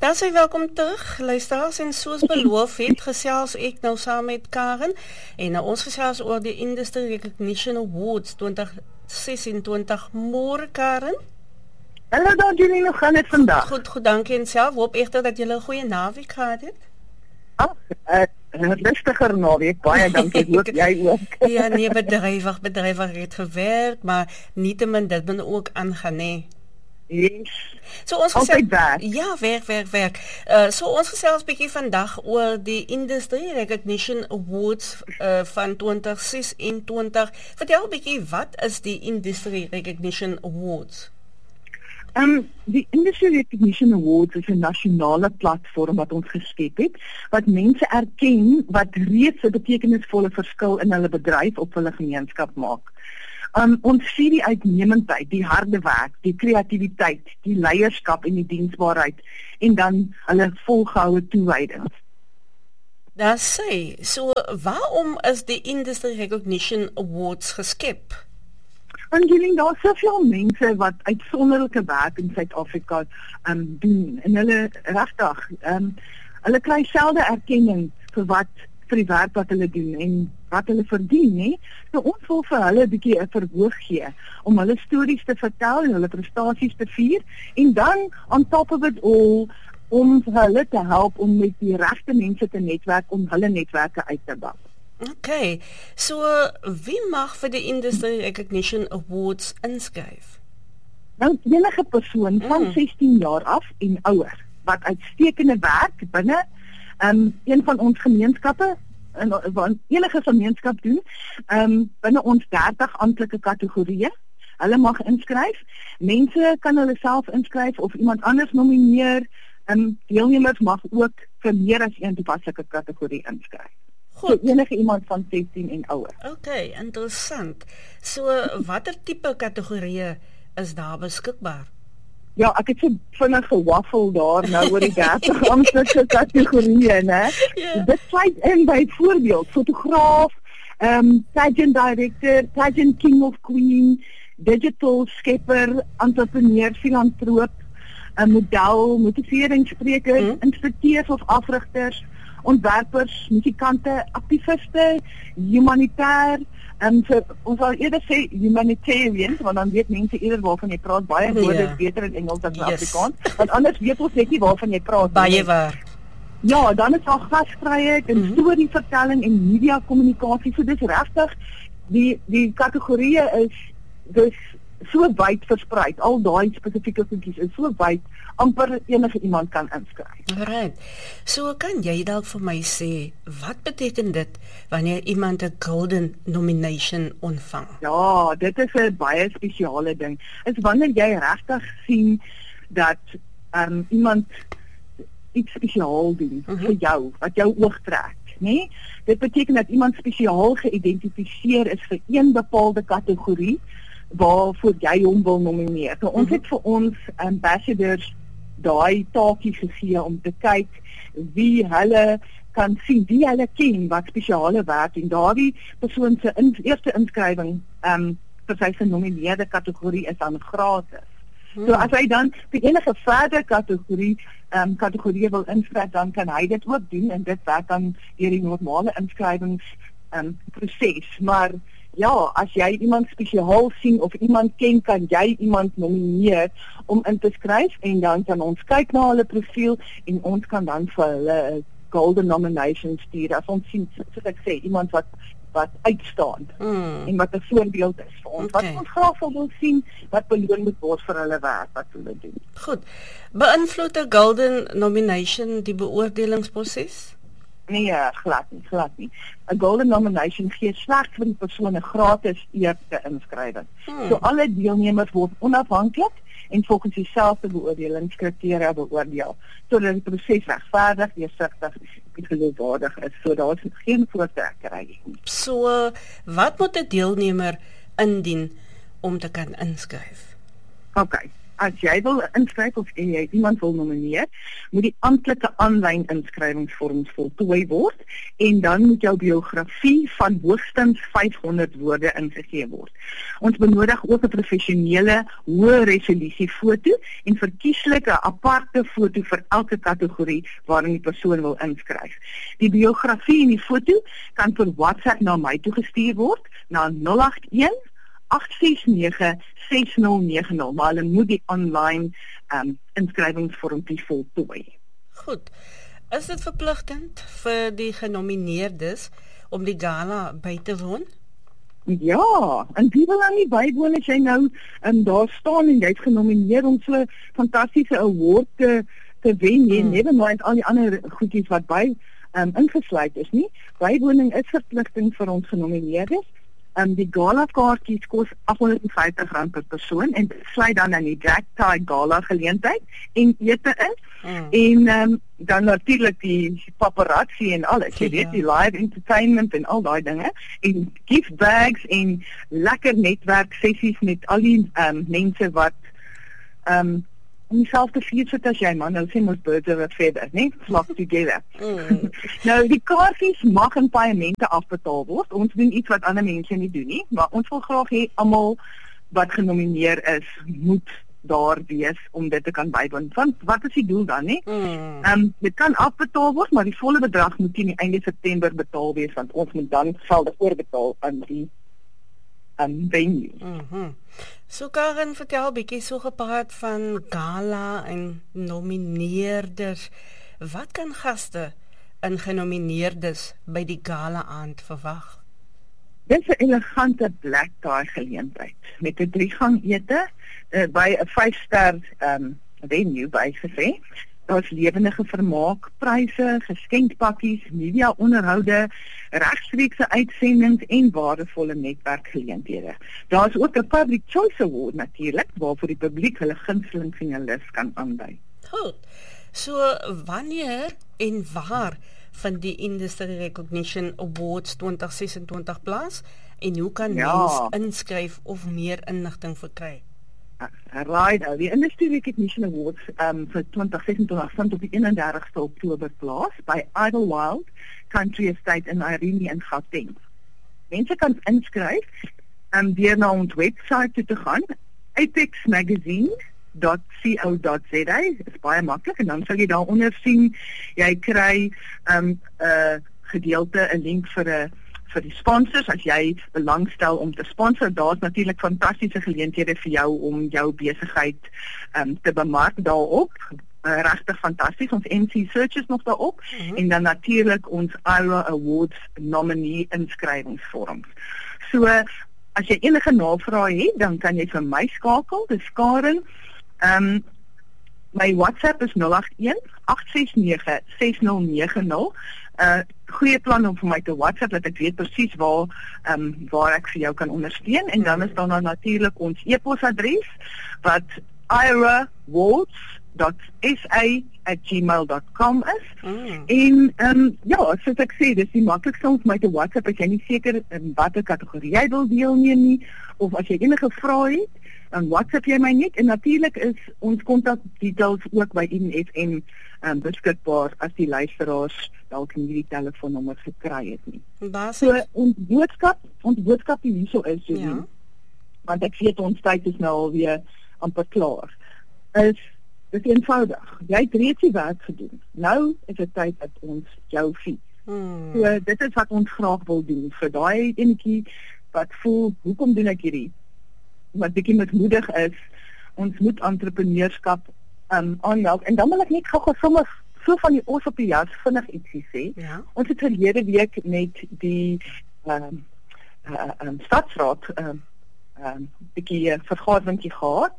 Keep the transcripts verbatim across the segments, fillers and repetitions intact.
Ja, sy welkom terug. Luisteraars, en soos beloof het, gesels ek nou saam met Karen en nou ons gesels oor die Industry Recognition Awards twintig sesentwintig. Môre, Karen. Hallo daar, jullie, hoe gaan het vandag? Goed, goed, dankie en self. Hoop echter dat julle 'n goeie naweek gehad het. Ah, uh, een rustiger naweek, baie dankie, hoop jy ook. Ja, nee, bedryvig, bedryvig het gewerk, maar nietemin dit moet ook aangaan, nee. Yes. So ons Altyd werk. Ja, werk, werk, werk. Uh, so ons gesels bietjie vandag oor die Industry Recognition Awards uh, van twintig sesentwintig. Vertel bietjie, wat is die Industry Recognition Awards? Um, die Industry Recognition Awards is 'n nasionale platform wat ons geskep het, wat mense erken wat reeds 'n betekenisvolle verskil in hulle bedryf of hulle gemeenskap maak. Um, ons sien die uitnemendheid, die harde werk, die kreatiwiteit, die leierskap en die diensbaarheid en dan hulle volgehoue toewyding. Daar sê, so waarom is die Industry Recognition Awards geskep? Angeline, daar is soveel mense wat uitsonderlike werk in Suid-Afrika um, doen en hulle regtig, um, hulle kry selde erkenning vir wat vir die werk wat hulle doen en wat hulle verdien, hè. So ons wil vir hulle 'n bietjie 'n verhoog gee om hulle stories te vertel en hulle prestasies te vier en dan on top of it all om hulle te help om met die regte mense te netwerk om hulle netwerke uit te bou. Okay, so wie mag vir die Industry Recognition Awards inskryf? Nou, enige persoon van Mm. sestien jaar af en ouer wat uitstekende werk binne um, een van ons gemeenskappe en wat enige gemeenskap doen, um, binne ons dertig amptelike kategorieë. Hulle mag inskryf. Mense kan hulle self inskryf of iemand anders nomineer. Um, deelnemers mag ook vir meer as een toepaslike kategorie inskryf. Goed. So enige iemand van sestien en ouer. Okay, interessant. So watter tipe kategorieë is daar beskikbaar? Ja, ek het so vinnig gewaffel daar nou oor die dertig amptelike kategorieë, né? Ja. Dit sluit in by voorbeeld fotograaf, um, pageant director, pageant king of queen, digital skepper, entrepreneur, filantroop, 'n model, motiveringsspreker, Hmm. instrukteurs of afrigters, ontwerpers, musikante, aktiviste, humanitair, en so, ons sal eerder sê humanitarians, want dan weet mense eerder waarvan jy praat, baie woorde Ja. is beter in Engels as in Yes. Afrikaans, want anders weet ons net nie waarvan jy praat. Baie nie. waar. Ja, dan is daar gasvryheid en Mhm. storievertelling en media kommunikasie, so dis regtig, die, die kategorieë is, dus so wyd versprei, al daai spesifieke goedjies is so wyd, amper enige iemand kan inskryf. Alright. So kan jy dalk vir my sê, wat beteken dit wanneer iemand 'n golden nomination ontvang? Ja, dit is 'n baie spesiale ding. Is wanneer jy regtig sien dat um, iemand iets spesiaal doen Mhm. vir jou, wat jou oog trek, né? Dit beteken dat iemand spesiaal geïdentifiseer is vir een bepaalde kategorie waarvoor jy hom wil nomineer. So, ons Mhm. het vir ons ambassadors daai taakie gegee om te kyk wie hulle kan sien, wie hulle ken wat spesiale werk en daardie persoon se in, eerste inskrywing um, vir sy genomineerde kategorie is dan gratis. Hmm. So as hy dan vir enige verder kategorie um, kategorie wil inskryf, dan kan hy dit ook doen en dit werk dan deur die normale inskrywings um, proses. Maar ja, as jy iemand spesiaal sien of iemand ken, kan jy iemand nomineer om in te skryf en dan kan ons kyk na hulle profiel en ons kan dan vir hulle 'n golden nomination stuur. As ons sien, soos ek sê, iemand wat wat uitstaan Hmm. en wat 'n voorbeeld is vir ons. Okay. Wat ons graag sal wil sien wat beloon moet word vir hulle werk wat hulle doen. Goed. Beïnvloed 'n golden nomination die beoordelingsproses? Nee, glad nie, glad nie. 'n Golden nomination gee slegs vir die persoon 'n gratis eerste inskrywing. Hmm. So alle deelnemers word onafhanklik en volgens dieselfde beoordelingskriteria beoordeel, sodat die proses regverdig, deursigtig en geloofwaardig is. So daar is geen voortrekkery nie. So wat moet 'n deelnemer indien om te kan inskryf? OK. as jy wil inskryf of jy iemand wil nomineer, moet die amptelike aanlyn inskrywingsvorms voltooi word en dan moet jou biografie van hoogstens vyfhonderd woorde ingegee word. Ons benodig ook 'n professionele hoë resolusie foto en verkieslik 'n aparte foto vir elke kategorie waarin die persoon wil inskryf. Die biografie en die foto kan per WhatsApp na my toegestuur word na nul agt een agt ses nege ses nul nege nul, maar hulle moet die online um, inskrywingsvormpie voltooi. Goed. Is dit verpligtend vir die genomineerdes om die gala by te woon? Ja, en wie wil dan nie bywoon as jy nou um, daar staan en jy's genomineer om so 'n fantastiese award te, te wen, nie, hmm. never mind al die ander goedjies wat by um, ingesluit is nie. Bywoning is verpligting vir ons genomineerdes. Um, die gala kaartjies kos agt honderd en vyftig rand per persoon en dit sluit dan aan die Jack Tie gala geleentheid en ete in. Mm. En um, dan natuurlik die paparazzi en alles, jy weet, die live entertainment en al daai dinge en gift bags en lekker netwerk sessies met al die um, mense wat um, om jezelf te vier sit as jy man, nou sê ons birds of a feather, nee, flock together. Mm. Nou die kaartjies mag in paemente afbetaal word. Ons doen iets wat ander mense nie doen nie, maar ons wil graag hê almal wat genomineer is, moet daar wees om dit te kan bywoon. Want wat is die doel dan, nie? Mm. Um, dit kan afbetaal word, maar die volle bedrag moet teen die einde September betaal wees, want ons moet dan geldig oorbetaal aan die um, venue. Mm-hmm. So Karen, vertel 'n bietjie so gepraat van gala en nomineerders. Wat kan gaste en genomineerdes by die gala aand verwag? Dit is 'n elegante black tie geleentheid met 'n drie-gang ete uh, by 'n vyf-ster um, venue bygesê. Daar's lewendige vermaak, pryse, geskenkpakkies, media onderhoude, regstreekse uitsendings en waardevolle netwerkgeleenthede. Daar's ook 'n Public Choice Award natuurlik, waarvoor die publiek hulle gunsteling finalis kan aandui. Goed. So wanneer en waar vind die Industry Recognition Awards twintig sesentwintig plaas en hoe kan ja. mens inskryf of meer inligting verkry? Right, nou, die Industry Recognition Awards um, vir twintig sesentwintig vind op die eenendertigste Oktober plaas by Idlewild Country Estate in Irene in Gauteng. Mense kan inskryf um, deur na ons webwerf toe te gaan, apex magazine dot co dot za, is baie maklik, en dan sal jy daaronder sien, jy kry 'n um, uh, gedeelte, 'n link vir 'n vir die sponsors, as jy belangstel om te sponsor. Daar's natuurlik fantastiese geleenthede vir jou om jou besigheid um, te bemark daarop. Uh, regtig fantasties, ons M C search is nog daarop, mm-hmm. en dan natuurlik ons I R A Awards nominee inskrywingsvorms. So, as jy enige navrae het, dan kan jy vir my skakel, dis Karen. Um, my WhatsApp is nul agt een agt ses nege ses nul nege nul. Uh, goeie plan om vir my te WhatsApp, dat ek weet presies waar, um, waar ek vir jou kan ondersteun, en dan is daar nou natuurlik ons e-posadres, wat I R A awards dot s a at gmail dot com is. Mm. En um, ja, soos ek sê, dis die maklikste om vir my te WhatsApp, as jy nie seker in watter kategorie jy wil deelneem nie, of as jy enige vrae het, dan WhatsApp jy my net, en natuurlik is ons kontakdetails ook by I N F M um, beskikbaar as die luisteraars dalk nie die telefoonnommer gekry het nie. So ons boodskap, ons boodskap hierso is, so ja. want ek weet ons tyd is nou alweer amper klaar, is dit is eenvoudig. Jy het reeds die werk gedoen. Nou is dit tyd dat ons jou vier. Hmm. So dit is wat ons graag wil doen, vir daai enetjie wat voel, hoekom doen ek hierdie? Wat bietjie moedig is, ons moet entrepreneurskap um, aanmeld, en dan wil ek net gou-gou sommer so van die os op die jas vinnig ietsie sê. Ja. Ons het verlede week met die um, uh, um, stadsraad um, um, bietjie vergaderingkie gehad,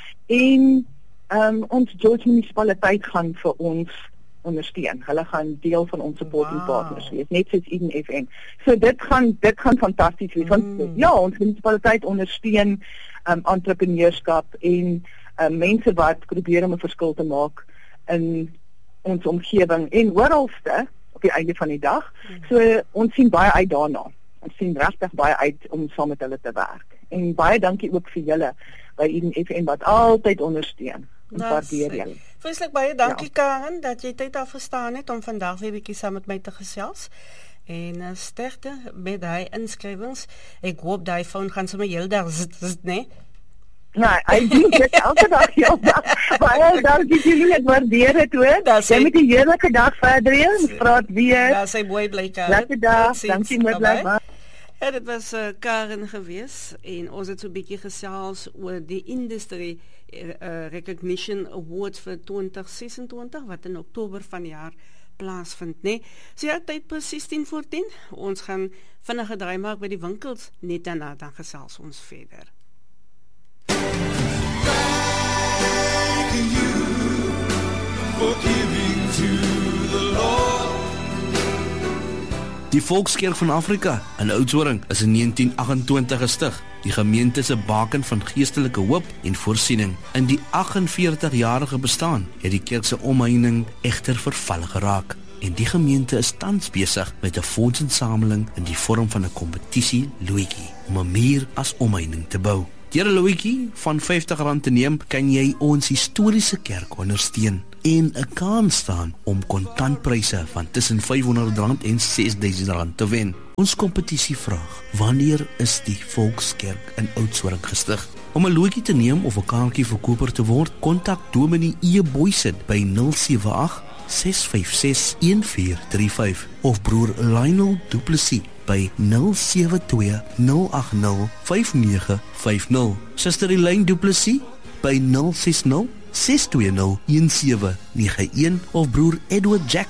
en um, ons George munisipaliteit gaan vir ons ondersteun. Hulle gaan deel van ons supporting wow. partners wees, net soos I N F M. So dit gaan dit gaan fantasties wees. Want mm. ja, ons munisipaliteit ondersteun um, entrepreneurskap en um, mense wat probeer om 'n verskil te maak in ons omgewing en oralste op die einde van die dag. Mm. So ons sien baie uit daarna. Ons sien regtig baie uit om saam met hulle te werk. en baie dankie ook vir julle by Eden F M wat altyd ondersteun. Waardeer julle. Vreeslik baie dankie ja. Karen dat jy tyd afgestaan het om vandag weer 'n bietjie saam met my te gesels. En uh, sterkte met hy inskrywings. Ek hoop daai foon gaan sommer heeldag sit, sit, nee. Nee, ek dink dit elke dag heel dag. Baie dankie jullie, ek waardeer dit hoor. Jy met 'n heerlike dag verder, ons praat weer. Ja, sy mooi bly Karen. Lekker dag. Dankie mooi bly. Ja, dit was uh, Karen gewees en ons het so 'n bietjie gesels oor die Industry uh, Recognition Awards vir twintig sesentwintig wat in Oktober van die jaar plaasvind, nee. So ja, tyd presies tien voor tien. Ons gaan vinnige draai maak by die winkels, net daarna dan gesels ons verder. Thank you for giving to the Lord. Die Volkskerk van Afrika in Oudtshoorn is in negentien agt-en-twintig gestig. Die gemeente se baken van geestelike hoop en voorsiening. In die agt en veertig-jarige bestaan het die kerk se omheining egter verval geraak. En die gemeente is tans besig met 'n fondsinsameling in die vorm van 'n kompetisie loetjie om 'n muur as omheining te bou. Deur 'n loetjie van vyftig rand te neem, kan jy ons historiese kerk ondersteun en 'n kans staan om kontantpryse van tussen vyfhonderd rand en ses duisend rand te wen. Ons kompetisie vraag: wanneer is die Volkskerk in Oudtshoorn gestig? Om 'n loetjie te neem of 'n kaartjie verkoper te word, kontak Dominee E. Boysen by nul sewe agt ses vyf ses een vier drie vyf of broer Lionel Du Plessis by nul sewe twee nul agt nul vyf nege vyf nul. Suster Elaine Du Plessis by nul ses nul ses twee nul een sewe nege een of broer Edward Jack